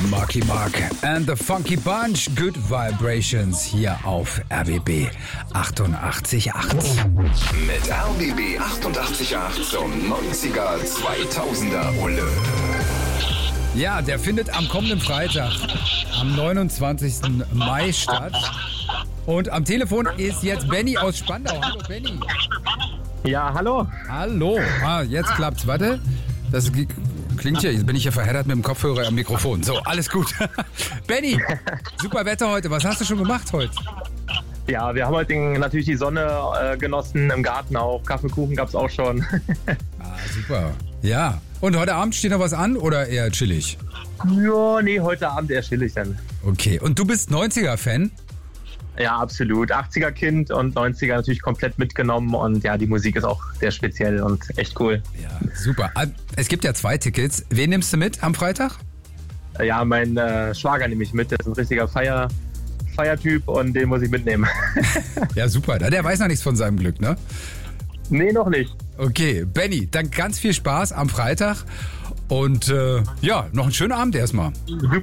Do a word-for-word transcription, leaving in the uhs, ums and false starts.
Marky Mark and the Funky Bunch, Good Vibrations hier auf R B B achtundachtzig Komma acht. Mit R B B achtundachtzig Komma acht zum neunziger, zweitausender Ulle. Ja, der findet am kommenden Freitag, am neunundzwanzigsten Mai statt. Und am Telefon ist jetzt Benny aus Spandau. Hallo Benny. Ja, hallo. Hallo. Ah, jetzt klappt's. Warte. Das klingt hier, jetzt bin ich hier verheddert mit dem Kopfhörer am Mikrofon. So, alles gut. Benny, super Wetter heute. Was hast du schon gemacht heute? Ja, wir haben heute den, natürlich die Sonne äh, genossen, im Garten auch. Kaffee, Kuchen gab's auch schon. Ah, super. Ja. Und heute Abend steht noch was an oder eher chillig? Ja, nee, heute Abend eher chillig dann. Okay. Und du bist neunziger-Fan? Ja, absolut. achtziger-Kind und neunziger natürlich komplett mitgenommen. Und ja, die Musik ist auch sehr speziell und echt cool. Ja, super. Es gibt ja zwei Tickets. Wen nimmst du mit am Freitag? Ja, mein äh, Schwager nehme ich mit. Der ist ein richtiger Feier, Feiertyp und den muss ich mitnehmen. Ja, super. Der weiß noch nichts von seinem Glück, ne? Nee, noch nicht. Okay, Benny, dann ganz viel Spaß am Freitag. Und äh, ja, noch einen schönen Abend erstmal.